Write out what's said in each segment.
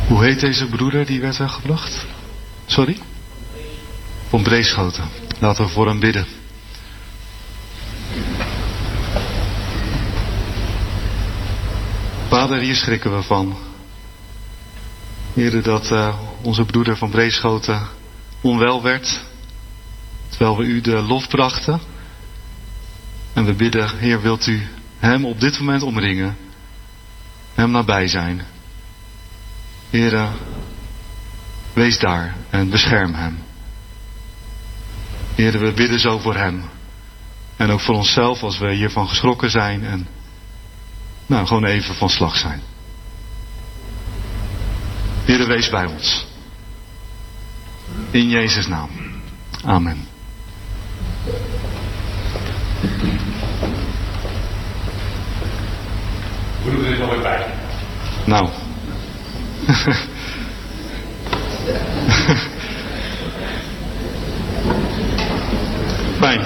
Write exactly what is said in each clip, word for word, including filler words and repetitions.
Hoe heet deze broeder die werd weggebracht? Sorry? Van Breeschoten. Laten we voor hem bidden. Vader, hier schrikken we van. Heer, dat uh, onze broeder van Breeschoten onwel werd, terwijl we u de lof brachten. En we bidden, Heer, wilt u hem op dit moment omringen, hem nabij zijn. Heer, wees daar en bescherm hem. Heer, we bidden zo voor hem. En ook voor onszelf als we hiervan geschrokken zijn en nou, gewoon even van slag zijn. Heer, wees bij ons. In Jezus' naam. Amen. Hoe doen we dit nog weer bij? Nou. Fijn.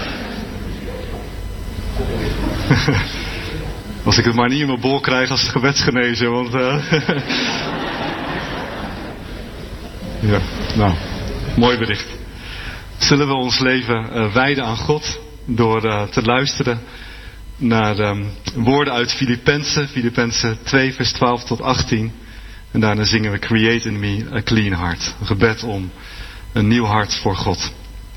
Als ik het maar niet in mijn bol krijg als het gebedsgenezen, want... Uh... ja, nou, mooi bericht. Zullen we ons leven uh, wijden aan God door uh, te luisteren naar um, woorden uit Filippenzen, Filippenzen twee vers twaalf tot achttien. En daarna zingen we Create in me a clean heart. Een gebed om een nieuw hart voor God.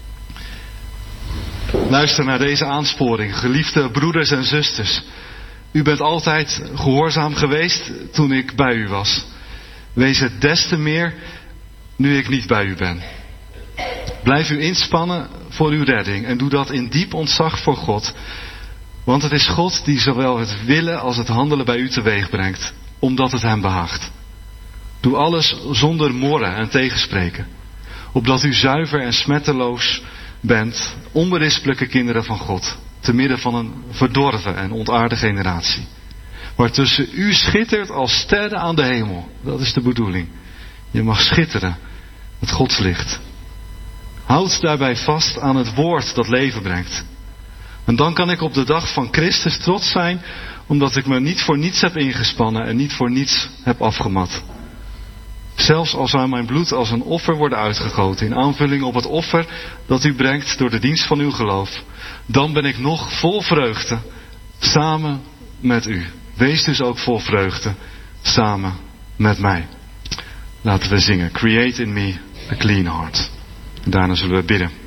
Luister naar deze aansporing, geliefde broeders en zusters. U bent altijd gehoorzaam geweest toen ik bij u was. Wees het des te meer nu ik niet bij u ben. Blijf u inspannen voor uw redding en doe dat in diep ontzag voor God. Want het is God die zowel het willen als het handelen bij u teweeg brengt, omdat het hem behaagt. Doe alles zonder morren en tegenspreken, opdat u zuiver en smetteloos bent, onberispelijke kinderen van God, te midden van een verdorven en ontaarde generatie. Waartussen u schittert als sterren aan de hemel. Dat is de bedoeling. Je mag schitteren, het godslicht. Houd daarbij vast aan het woord dat leven brengt. En dan kan ik op de dag van Christus trots zijn, omdat ik me niet voor niets heb ingespannen en niet voor niets heb afgemat. Zelfs al zou mijn bloed als een offer worden uitgegoten, in aanvulling op het offer dat u brengt door de dienst van uw geloof, dan ben ik nog vol vreugde, samen met u. Wees dus ook vol vreugde, samen met mij. Laten we zingen, Create in me a clean heart. En daarna zullen we bidden.